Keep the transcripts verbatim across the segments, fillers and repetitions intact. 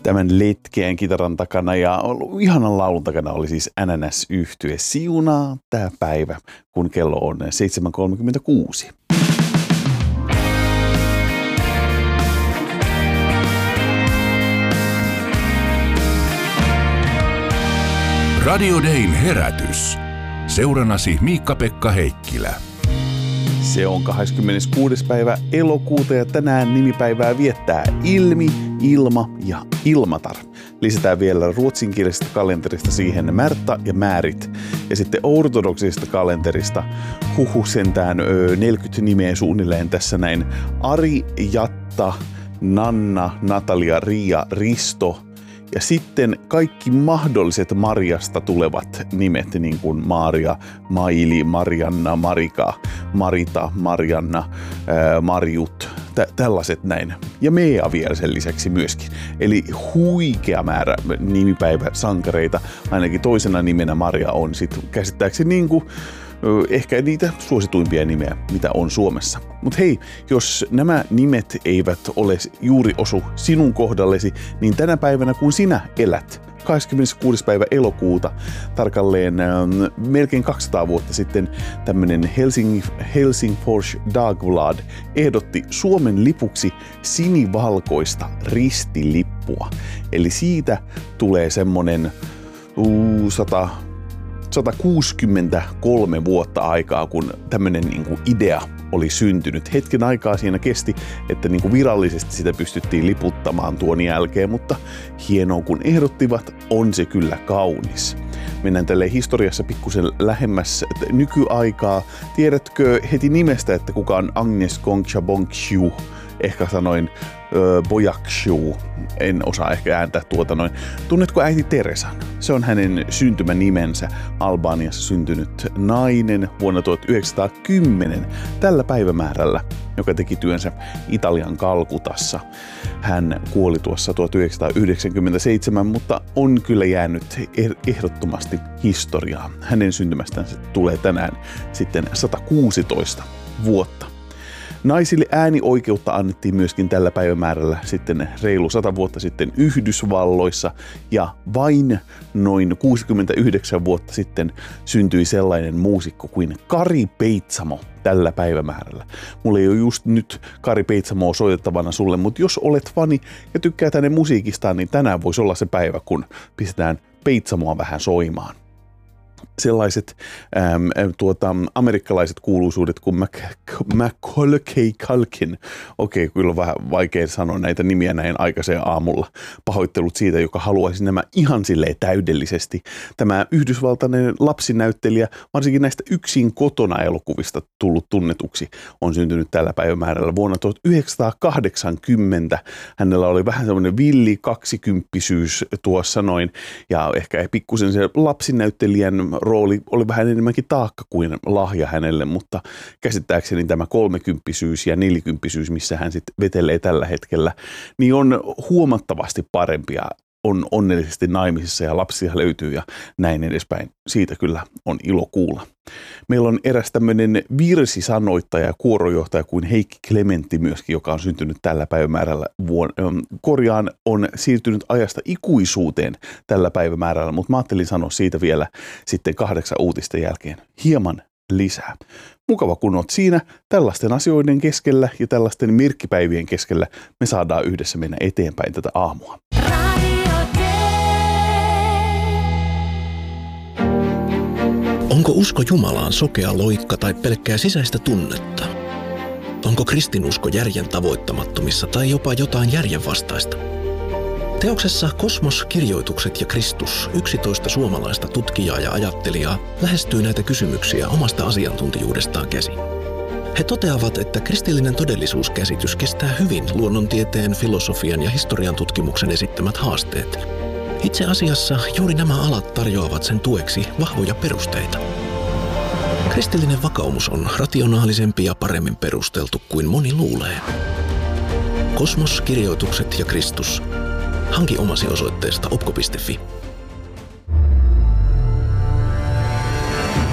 Tämän letkeän kitaran takana ja ihanan laulun takana oli siis N N S-yhtye. Siunaa tää päivä, kun kello on seitsemän kolmekymmentäkuusi. Radio Dayn herätys. Seurannasi Miikka-Pekka Heikkilä. Se on kahdeskymmeneskuudes päivä elokuuta ja tänään nimipäivää viettää Ilmi, Ilma ja Ilmatar. Lisätään vielä ruotsinkielisestä kalenterista siihen Märta ja Määrit. Ja sitten ortodoksisesta kalenterista huhu sentään neljäkymmentä nimeä suunnilleen tässä näin. Ari, Jatta, Nanna, Natalia, Riia, Risto. Ja sitten kaikki mahdolliset Marjasta tulevat nimet, niin kuin Maria, Maili, Marianna, Marika, Marita, Marianna, ää, Marjut, tä- tällaiset näin. Ja Mea vielä sen lisäksi myöskin. Eli huikea määrä nimipäiväsankareita, ainakin toisena nimenä Maria on sitten käsittääkseni niin kuin ehkä niitä suosituimpia nimeä, mitä on Suomessa. Mutta hei, jos nämä nimet eivät ole juuri osu sinun kohdallesi, niin tänä päivänä kun sinä elät, kahdeskymmeneskuudes päivä elokuuta, tarkalleen ähm, melkein kaksisataa vuotta sitten tämmöinen Helsing, Helsingfors Dagblad ehdotti Suomen lipuksi sinivalkoista ristilippua. Eli siitä tulee semmonen uh, sata... satakuusikymmentäkolme vuotta aikaa, kun tämmöinen niin kuin idea oli syntynyt. Hetken aikaa siinä kesti, että niin kuin virallisesti sitä pystyttiin liputtamaan tuon jälkeen, mutta hienoa kun ehdottivat, on se kyllä kaunis. Mennään tälle historiassa pikkusen lähemmäs nykyaikaa. Tiedätkö heti nimestä, että kuka on Agnes Koncha-Bonkshu? Ehkä sanoin öö, Bojakshu. En osaa ehkä ääntää tuota noin. Tunnetko äiti Teresan? Se on hänen syntymänimensä. Albaniassa syntynyt nainen vuonna tuhatyhdeksänsataakymmenen tällä päivämäärällä, joka teki työnsä Italian Kalkutassa. Hän kuoli tuossa tuhatyhdeksänsataayhdeksänkymmentäseitsemän, mutta on kyllä jäänyt ehdottomasti historiaan. Hänen syntymästänsä tulee tänään sitten satakuusitoista vuotta. Naisille äänioikeutta annettiin myöskin tällä päivämäärällä sitten reilu sata vuotta sitten Yhdysvalloissa ja vain noin kuusikymmentäyhdeksän vuotta sitten syntyi sellainen muusikko kuin Kari Peitsamo tällä päivämäärällä. Mulla ei ole just nyt Kari Peitsamoa soitettavana sulle, mutta jos olet fani ja tykkää hänen musiikistaan, niin tänään voisi olla se päivä, kun pistetään Peitsamoa vähän soimaan. Sellaiset äm, tuota, amerikkalaiset kuuluisuudet kuin Macaulay Culkin. Okei, okay, kyllä on vähän vaikea sanoa näitä nimiä näin aikaiseen aamulla. Pahoittelut siitä, joka haluaisi nämä ihan silleen täydellisesti. Tämä yhdysvaltainen lapsinäyttelijä, varsinkin näistä yksin kotona elokuvista tullut tunnetuksi, on syntynyt tällä päivämäärällä vuonna tuhatyhdeksänsataakahdeksankymmentä. Hänellä oli vähän semmoinen villi kaksikymppisyys tuossa noin, ja ehkä pikkusen se lapsinäyttelijän rooli oli vähän enemmänkin taakka kuin lahja hänelle, mutta käsittääkseni tämä kolmekymppisyys ja nelikymppisyys, missä hän sitten vetelee tällä hetkellä, niin on huomattavasti parempia, on onnellisesti naimisissa ja lapsia löytyy ja näin edespäin. Siitä kyllä on ilo kuulla. Meillä on eräs tämmöinen virsisanoittaja ja kuorojohtaja kuin Heikki Klementti myöskin, joka on syntynyt tällä päivämäärällä. Vuon, korjaan on siirtynyt ajasta ikuisuuteen tällä päivämäärällä, mutta mä ajattelin sanoa siitä vielä sitten kahdeksan uutisten jälkeen hieman lisää. Mukava kun oot siinä. Tällaisten asioiden keskellä ja tällaisten mirkkipäivien keskellä me saadaan yhdessä mennä eteenpäin tätä aamua. Onko usko Jumalaan sokea loikka tai pelkkää sisäistä tunnetta? Onko kristinusko järjen tavoittamattomissa tai jopa jotain järjenvastaista? Teoksessa Kosmos, kirjoitukset ja Kristus yksitoista suomalaista tutkijaa ja ajattelijaa lähestyy näitä kysymyksiä omasta asiantuntijuudestaan käsin. He toteavat, että kristillinen todellisuuskäsitys kestää hyvin luonnontieteen, filosofian ja historian tutkimuksen esittämät haasteet. Itse asiassa juuri nämä alat tarjoavat sen tueksi vahvoja perusteita. Kristillinen vakaumus on rationaalisempi ja paremmin perusteltu kuin moni luulee. Kosmos, kirjoitukset ja Kristus. Hanki omasi osoitteesta opko piste fi.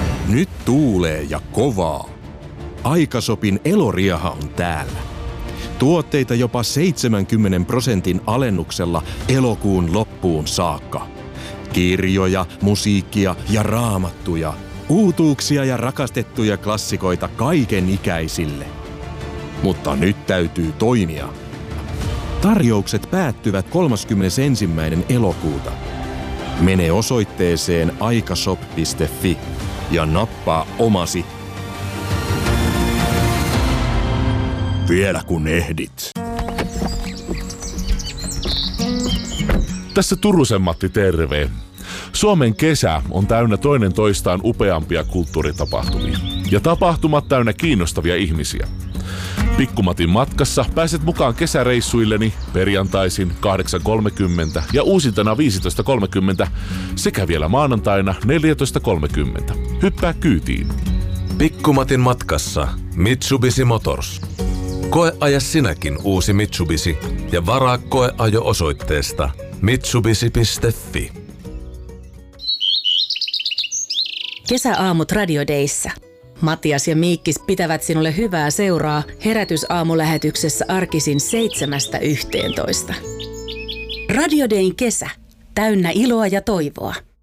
Nyt tuulee ja kovaa. Aikasopin eloriaha on täällä. Tuotteita jopa seitsemänkymmenen prosentin alennuksella elokuun loppuun saakka. Kirjoja, musiikkia ja raamattuja. Uutuuksia ja rakastettuja klassikoita kaiken ikäisille. Mutta nyt täytyy toimia. Tarjoukset päättyvät kolmaskymmenesensimmäinen elokuuta. Mene osoitteeseen aikashop piste fi ja nappaa omasi. Vielä kun ehdit. Tässä Turusen Matti, terve. Suomen kesä on täynnä toinen toistaan upeampia kulttuuritapahtumia. Ja tapahtumat täynnä kiinnostavia ihmisiä. Pikkumatin matkassa pääset mukaan kesäreissuilleni perjantaisin kahdeksan kolmekymmentä ja uusintana viisitoista kolmekymmentä sekä vielä maanantaina neljätoista kolmekymmentä. Hyppää kyytiin. Pikkumatin matkassa Mitsubishi Motors. Koeaja sinäkin uusi Mitsubishi ja varaa koeajo osoitteesta mitsubishi piste fi. Kesäaamut Radio Dayssä. Matias ja Miikkis pitävät sinulle hyvää seuraa herätysaamulähetyksessä arkisin seitsemästä yhteentoista. Radio Dayn kesä. Täynnä iloa ja toivoa.